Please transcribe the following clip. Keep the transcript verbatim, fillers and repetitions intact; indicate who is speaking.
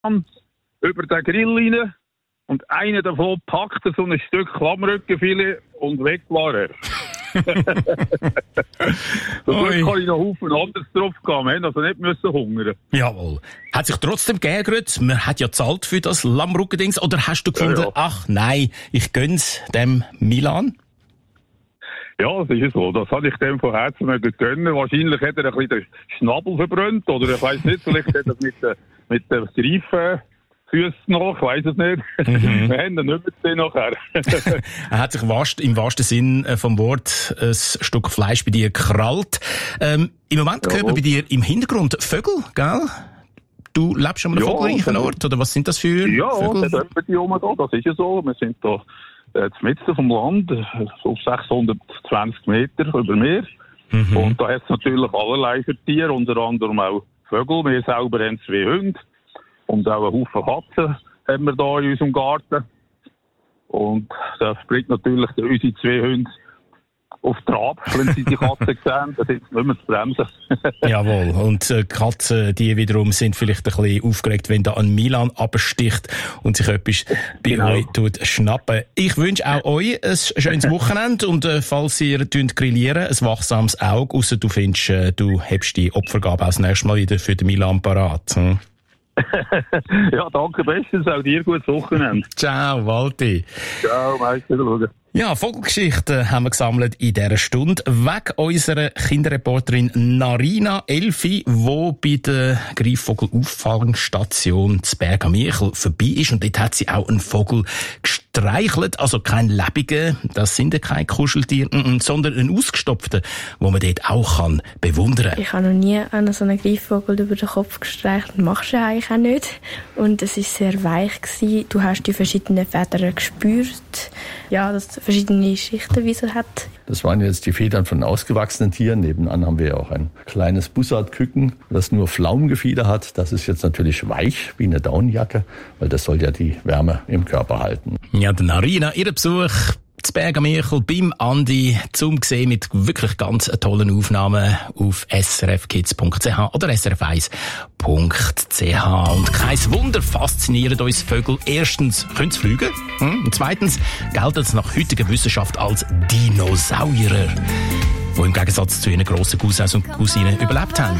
Speaker 1: über den Grill rein und einer davon packte so ein Stück Klammrückenfilet und weg war er. So Glück kann ich noch Haufen anderes drauf gehen. Wir also nicht müssen hungern.
Speaker 2: Jawohl. Hat sich trotzdem geärgert? Man hat ja gezahlt für das Lammrückendings. Oder hast du gefunden, ja, ja. ach nein, ich gönn's dem Milan?
Speaker 1: Ja, das ist so. Das hatte ich dem von Herzen gönnen. Wahrscheinlich hat er ein bisschen den Schnabel verbrannt. Oder ich weiss nicht, vielleicht hat er mit den, mit den Streifen Füße noch, ich weiss es nicht. Mhm. Wir haben ihn nicht mehr nachher.
Speaker 2: Er hat sich wahrst, im wahrsten Sinn vom Wort ein Stück Fleisch bei dir gekrallt. Ähm, Im Moment ja, hört man bei dir im Hintergrund Vögel, gell? Du lebst an einem ja, vogelreichen Ort, oder was sind das für
Speaker 1: ja,
Speaker 2: Vögel?
Speaker 1: Ja, das, das ist ja so. Wir sind da äh, mitten vom Land, so sechshundertzwanzig Meter über Meer. Mhm. Und da hat es natürlich allerlei für Tiere, unter anderem auch Vögel. Wir selber haben zwei Hunde. Und auch einen Haufen Katzen haben wir hier in unserem Garten. Und das bringt natürlich unsere zwei Hunde auf Trab, wenn sie die Katzen sehen. Das ist nicht mehr zu bremsen.
Speaker 2: Jawohl. Und äh, Katzen, die wiederum sind vielleicht ein bisschen aufgeregt, wenn da ein Milan absticht und sich etwas bei genau. euch tut schnappen. Ich wünsche auch euch ein schönes Wochenende und äh, falls ihr grillieren, ein wachsames Auge, ausser du findest, äh, du hebst die Opfergabe auch das nächste Mal wieder für den Milan parat. Hm?
Speaker 1: Ja, danke bestens. Auch dir gutes Wochenende.
Speaker 2: Ciao, Walti.
Speaker 1: Ciao, Meister.
Speaker 2: Ja, Vogelgeschichten haben wir gesammelt in dieser Stunde. Wegen unserer Kinderreporterin Narina Elfi, die bei der Greifvogel-Auffangstation zu Berg am Michel vorbei ist. Und dort hat sie auch einen Vogel gestreichelt. Also kein lebigen, das sind ja keine Kuscheltiere, sondern einen ausgestopften, den man dort auch kann bewundern kann.
Speaker 3: Ich habe noch nie einen so einen Greifvogel über den Kopf gestreichelt. Das machst du eigentlich auch nicht. Und es war sehr weich gewesen. Du hast die verschiedenen Federn gespürt. Ja, dass es verschiedene Schichten wie so hat.
Speaker 4: Das waren jetzt die Federn von ausgewachsenen Tieren. Nebenan haben wir ja auch ein kleines Bussardküken, das nur Pflaumengefieder hat. Das ist jetzt natürlich weich wie eine Daunenjacke, weil das soll ja die Wärme im Körper halten.
Speaker 2: Ja, der Narina, ihr Besuch zu Berg am Michel beim Andi zum sehen mit wirklich ganz tollen Aufnahmen auf s r f kids punkt c h oder s r f eins punkt c h. Und kein Wunder faszinieren uns Vögel. Erstens können sie fliegen hm? und zweitens gelten sie nach heutiger Wissenschaft als Dinosaurier, die im Gegensatz zu ihren grossen Cousins und Cousinen überlebt haben.